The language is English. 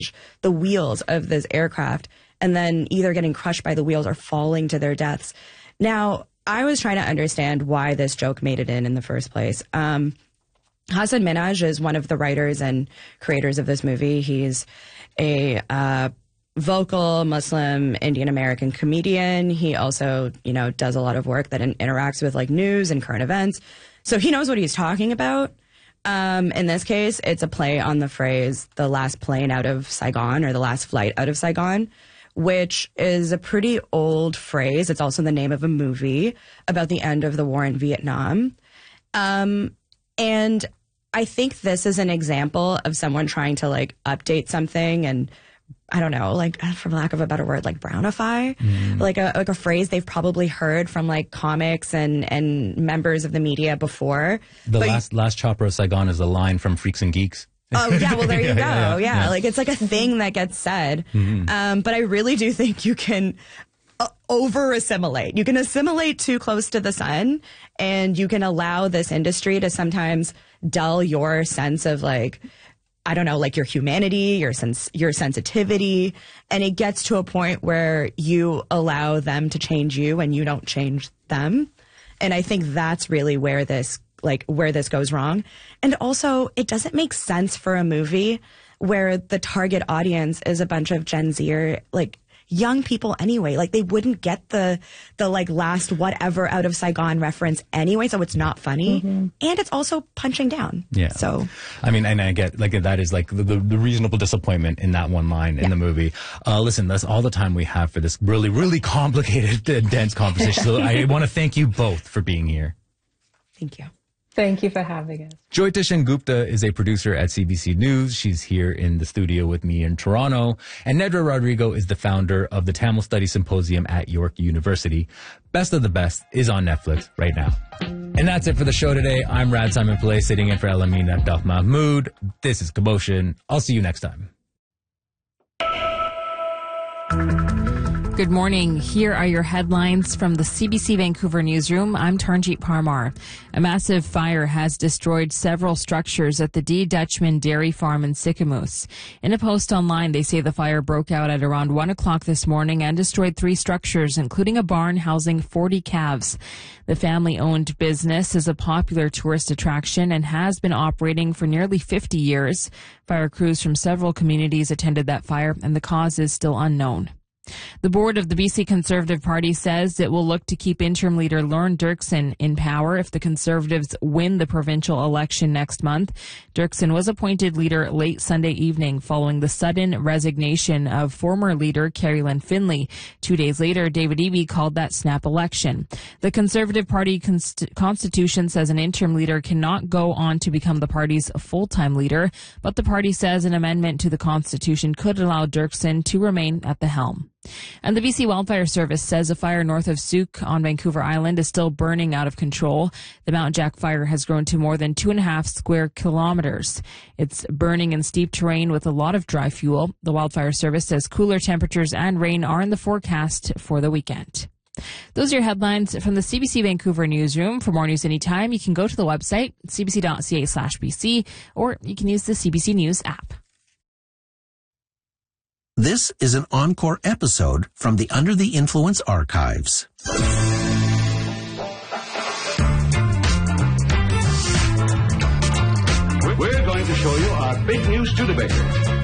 the wheels of this aircraft and then either getting crushed by the wheels or falling to their deaths. Now, I was trying to understand why this joke made it in the first place. Hasan Minhaj is one of the writers and creators of this movie. He's a vocal Muslim Indian American comedian. He also, does a lot of work that interacts with like news and current events. So he knows what he's talking about. In this case, it's a play on the phrase, the last plane out of Saigon, or the last flight out of Saigon, which is a pretty old phrase. It's also the name of a movie about the end of the war in Vietnam. And I think this is an example of someone trying to like update something and, I don't know, like, for lack of a better word, like brownify, like a phrase they've probably heard from like comics and members of the media before. The last chopper of Saigon is a line from Freaks and Geeks. Oh, yeah, well, there you go. Yeah, like it's like a thing that gets said. But I really do think you can over-assimilate. You can assimilate too close to the sun, and you can allow this industry to sometimes dull your sense of like, I don't know, like your humanity, your sensitivity. And it gets to a point where you allow them to change you and you don't change them. And I think that's really where this goes wrong. And also, it doesn't make sense for a movie where the target audience is a bunch of Gen Z or like young people anyway. Like they wouldn't get the like last whatever out of Saigon reference anyway, so it's not funny. And it's also punching down. Yeah. So I mean, and I get like that is like the reasonable disappointment in that one line in the movie. Listen, that's all the time we have for this really, really complicated and dense conversation. So I want to thank you both for being here. Thank you. Thank you for having us. Jyoti Sengupta is a producer at CBC News. She's here in the studio with me in Toronto. And Nedra Rodrigo is the founder of the Tamil Studies Symposium at York University. Best of the Best is on Netflix right now. And that's it for the show today. I'm Rad Simon Pillay, sitting in for Elamina Duff Mahmood. This is Commotion. I'll see you next time. Good morning. Here are your headlines from the CBC Vancouver newsroom. I'm Taranjeet Parmar. A massive fire has destroyed several structures at the D. Dutchman Dairy Farm in Sicamous. In a post online, they say the fire broke out at around 1 o'clock this morning and destroyed 3 structures, including a barn housing 40 calves. The family-owned business is a popular tourist attraction and has been operating for nearly 50 years. Fire crews from several communities attended that fire, and the cause is still unknown. The board of the BC Conservative Party says it will look to keep interim leader Lorne Dirksen in power if the Conservatives win the provincial election next month. Dirksen was appointed leader late Sunday evening following the sudden resignation of former leader Carrie-Lynne Finlay. 2 days later, David Eby called that snap election. The Conservative Party constitution says an interim leader cannot go on to become the party's full-time leader, but the party says an amendment to the constitution could allow Dirksen to remain at the helm. And the BC Wildfire Service says a fire north of Souk on Vancouver Island is still burning out of control. The Mount Jack fire has grown to more than 2.5 square kilometers. It's burning in steep terrain with a lot of dry fuel. The Wildfire Service says cooler temperatures and rain are in the forecast for the weekend. Those are your headlines from the CBC Vancouver newsroom. For more news anytime, you can go to the website, cbc.ca/BC, or you can use the CBC News app. This is an encore episode from the Under the Influence archives. We're going to show you our big new Studebaker.